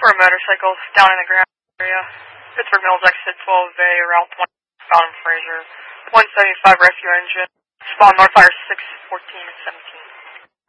for a motorcycle down in the ground area. Pittsburgh Mills exit 12A, Route 20, found in Fraser. 175 rescue engine. Spawn modifier 6, 14, and 17.